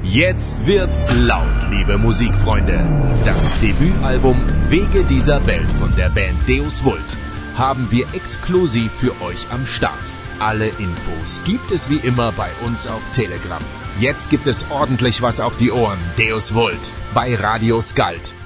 Jetzt wird's laut, liebe Musikfreunde. Das Debütalbum Wege dieser Welt von der Band Deus Vult haben wir exklusiv für euch am Start. Alle Infos gibt es wie immer bei uns auf Telegram. Jetzt gibt es ordentlich was auf die Ohren. Deus Vult bei Radio Skald.